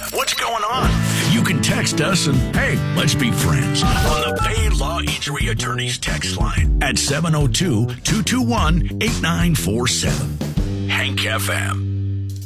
What's going on? You can text us and, hey, let's be friends on the Bay Law Injury Attorneys text line at 702-221-8947. Hank FM.